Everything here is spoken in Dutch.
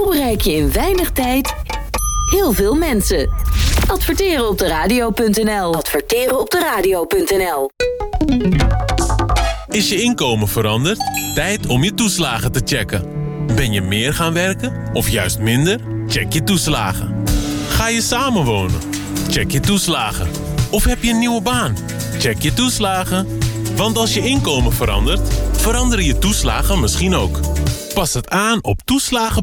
Zo bereik je in weinig tijd heel veel mensen. Adverteren op de radio.nl. Adverteren op de radio.nl. Is je inkomen veranderd? Tijd om je toeslagen te checken. Ben je meer gaan werken of juist minder? Check je toeslagen. Ga je samenwonen? Check je toeslagen. Of heb je een nieuwe baan? Check je toeslagen. Want als je inkomen verandert, veranderen je toeslagen misschien ook. Pas het aan op toeslagen.